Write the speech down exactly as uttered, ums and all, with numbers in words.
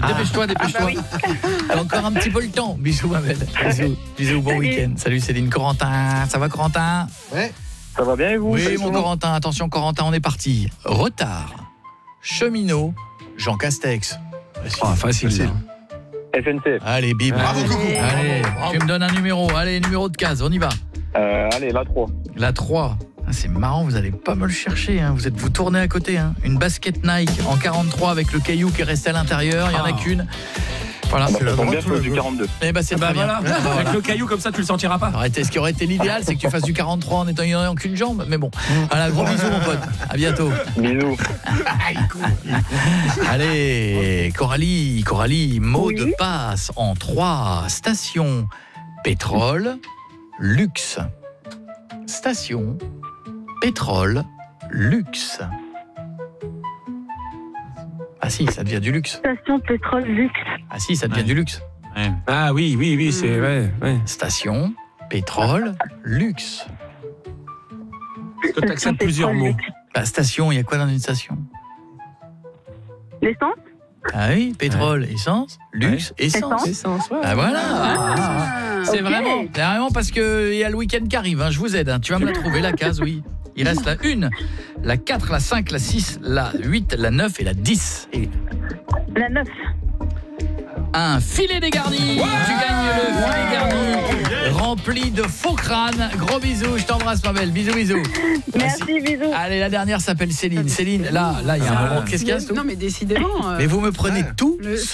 Dépêche-toi, dépêche-toi. Ah bah oui. T'as encore un petit peu le temps. Bisous, ma belle. Bisous, bisous, bon Salut. week-end. Salut Céline. Corentin, ça va Corentin? Ouais. Ça va bien et vous? Oui, Salut, mon tout le monde. Corentin. Attention, Corentin, on est parti. Retard, cheminot, Jean Castex. Ah, facile. Facile. F N C. Allez, bim. Bravo, Coco. Allez, Bravo, bravo. tu me donnes un numéro. Allez, numéro de case, on y va. Euh, allez, la trois. La trois. Ah, c'est marrant, vous allez pas me le chercher, hein. Vous êtes vous tournez à côté, hein. Une basket Nike en quarante-trois avec le caillou qui est resté à l'intérieur, il y en a Ah. qu'une. Voilà. Ah bah, la ça tombe bien, droite ou faut la du gauche? quarante-deux. Eh ben c'est Bah très voilà. bien. Avec le caillou comme ça, tu le sentiras pas. Arrêtez, ce qui aurait été l'idéal, c'est que tu fasses du quarante-trois en étant ayant qu'une jambe, mais bon. Voilà, gros bisous mon pote. À bientôt. Bisous. Allez, Coralie, Coralie, mot Oui. de passe en trois. Station, pétrole, luxe. Station, pétrole, luxe. Ah si, ça devient du luxe. Station pétrole luxe. Ah si, ça devient Ouais. du luxe. Ah oui, oui, oui, c'est ouais, ouais. Station, pétrole, luxe. Est-ce que tu acceptes plusieurs pétrole, mots? luxe. La station, il y a quoi dans une station? L'essence. Ah oui, pétrole, essence, luxe, essence. Essence, ouais. Ah voilà. Ah, ah. C'est ok. vraiment, c'est vraiment parce que il y a le week-end qui arrive, hein, je vous aide, hein. Tu vas me la trouver la case, oui. Il reste la une, la quatre, la cinq, la six, la huit, la neuf et la dix. Et La neuf. un filet dégarni. Tu gagnes le filet dégarni rempli de faux crânes. Gros bisous, je t'embrasse ma belle. Bisous bisous. Merci, bisous. Allez, la dernière s'appelle Céline. Céline, là, là il y a un moment. Qu'est-ce qu'il y a? Stou Non mais décidément. euh, Mais vous me prenez tout le-